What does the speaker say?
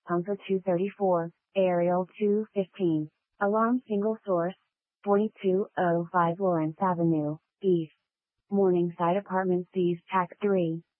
Pumper 234, Aerial 215. Alarm single source, 4205 Lawrence Avenue, East. Morningside Apartments seized TAC 3.